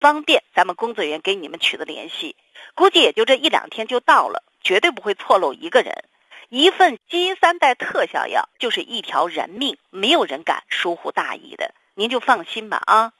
方便咱们工作人员给你们取得联系。估计也就这1-2天就到了，绝对不会错漏一个人。一份基因3代特效药就是一条人命，没有人敢疏忽大意的，您就放心吧啊。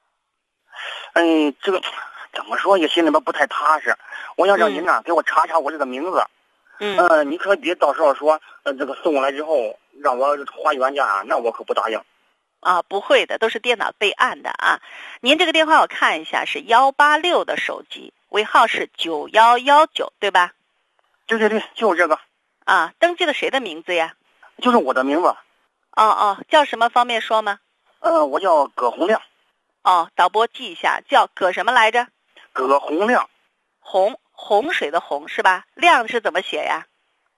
这个怎么说也心里边不太踏实。我想让您呢给我查查我这个名字。你可别到时候说这个送过来之后让我花原价啊，那我可不答应。 啊，不会的，都是电脑备案的啊。您这个电话我看一下是186的手机，尾号是9119，对吧？ 对，就是这个。 啊，登记的谁的名字呀？ 就是我的名字。 叫什么？方便说吗？ 我叫葛洪亮。 导播记一下，叫葛什么来着？ 葛洪亮。 洪水的洪是吧？亮是怎么写呀？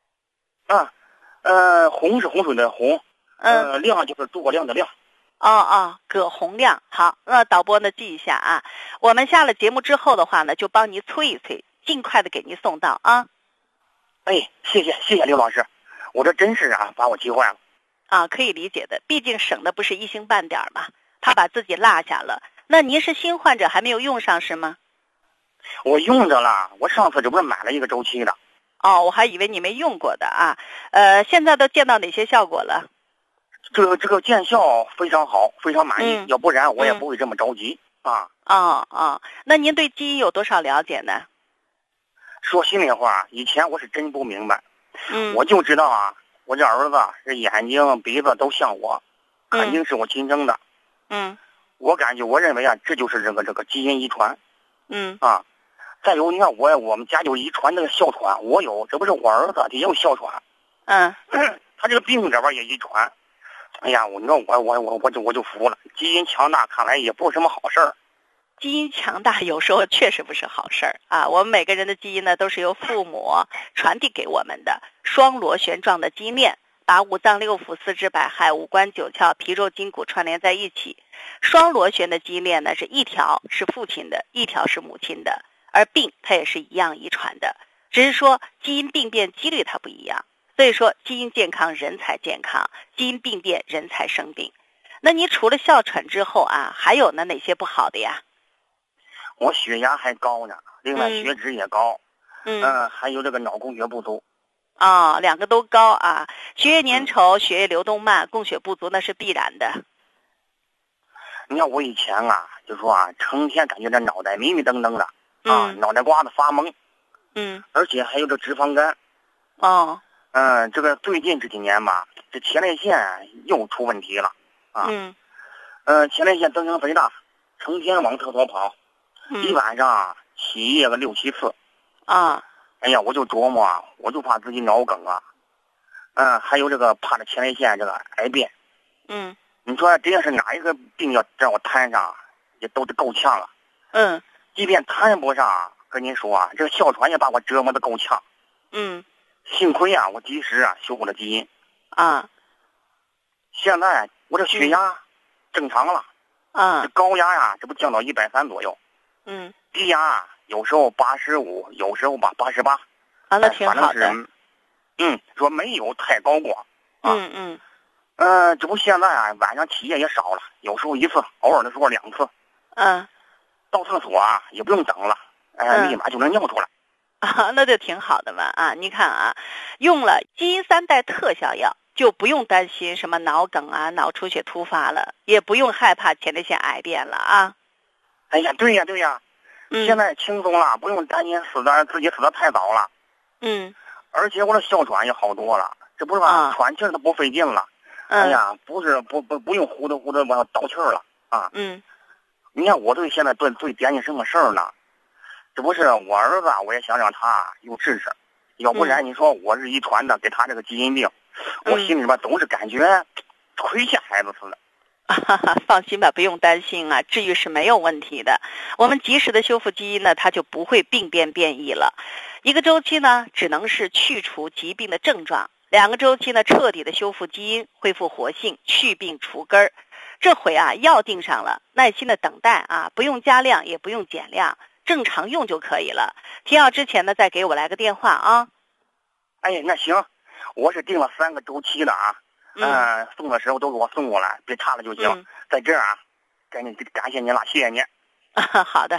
洪是洪水的洪，亮就是诸葛亮的亮。 葛洪亮。好，那导播呢记一下啊。我们下了节目之后的话呢，就帮您催一催，尽快的给您送到啊。 谢谢刘老师，我这真是把我急坏了。 可以理解的，毕竟省的不是一星半点嘛，怕把自己落下了。那您是新患者还没有用上是吗？ 我用着了，我上次这不是买了一个周期的。 我还以为你没用过的啊。现在都见到哪些效果了？ 这个见效非常好，非常满意，要不然我也不会这么着急那您对基因有多少了解呢？ 说心里话，以前我是真不明白。我就知道我这儿子这眼睛鼻子都像我，肯定是我亲生的。我认为这就是这个基因遗传。再有你看我们家就遗传那个哮喘，我有，这不是我儿子也有哮喘。他这个病这边也遗传。你看我就服了，基因强大看来也不是什么好事儿。 基因强大有时候确实不是好事儿啊！我们每个人的基因呢，都是由父母传递给我们的，双螺旋状的基因链，把五脏六腑、四肢百骸、五官九窍、皮肉筋骨串联在一起。双螺旋的基因链呢，是一条是父亲的，一条是母亲的，而病它也是一样遗传的，只是说基因病变几率它不一样。所以说，基因健康人才健康，基因病变人才生病。那你除了哮喘之后还有哪些不好的呀？ 我血压还高呢，另外血脂也高，还有这个脑供血不足。 两个都高血液粘稠、血液流动慢、供血不足那是必然的。 你看我以前就说成天感觉这脑袋迷迷瞪瞪的，脑袋瓜子发懵，而且还有这脂肪肝。这个最近这几年这前列腺又出问题了前列腺增生肥大，成天往厕所跑。一晚上起夜个6-7次我就琢磨我就怕自己脑梗还有这个怕这前列腺这个癌变。你说真要是哪一个病要让我摊上也都得够呛了。即便摊不上，跟您说这个哮喘也把我折磨得够呛。幸亏我及时修复了基因现在我这血压正常了这高压这不降到130左右。低压有时候85，有时候88。 那挺好的。 说没有太高过这不现在晚上起夜也少了，有时候1次，偶尔的时候2次。到厕所也不用等了，立马就能尿出来。 那就挺好的嘛你看用了基因3代特效药，就不用担心什么脑梗脑出血突发了，也不用害怕前列腺癌变了对呀，现在轻松了，不用担心自己死的太早了。而且我的哮喘也好多了，这不是喘气儿都不费劲了。不用呼的往倒气儿了你看我现在最担心什么事儿呢？这不是我儿子，我也想让他有知识，要不然你说我是遗传的，给他这个基因病，我心里边总是感觉亏欠孩子似的。 放心吧，不用担心治愈是没有问题的。我们及时的修复基因呢，它就不会病变变异了。一个周期呢，只能是去除疾病的症状；2个周期呢，彻底的修复基因，恢复活性，去病除根儿。这回药定上了，耐心的等待不用加量，也不用减量，正常用就可以了。停药之前呢，再给我来个电话那行，我是定了3个周期的送的时候都给我送过来，别差了就行。在这儿感谢您了，谢谢您。 好的。